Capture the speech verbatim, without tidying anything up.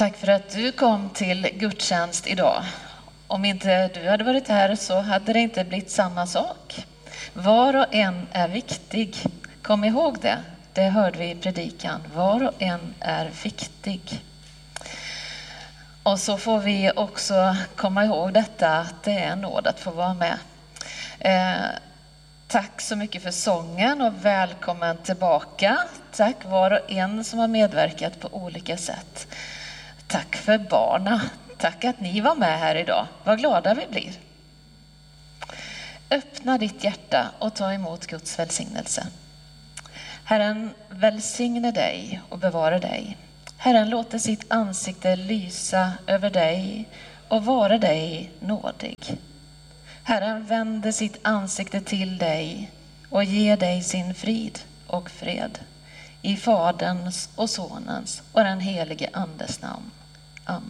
Tack för att du kom till gudstjänst idag. Om inte du hade varit här så hade det inte blivit samma sak. Var och en är viktig. Kom ihåg det. Det hörde vi i predikan. Var och en är viktig. Och så får vi också komma ihåg detta att det är en nåd att få vara med. Eh, tack så mycket för sången och välkommen tillbaka. Tack var och en som har medverkat på olika sätt. Tack för barna. Tack att ni var med här idag. Vad glada vi blir. Öppna ditt hjärta och ta emot Guds välsignelse. Herren välsigne dig och bevara dig. Herren låter sitt ansikte lysa över dig och vara dig nådig. Herren vänder sitt ansikte till dig och ger dig sin frid och fred. I Faderns och Sonens och den helige Andes namn.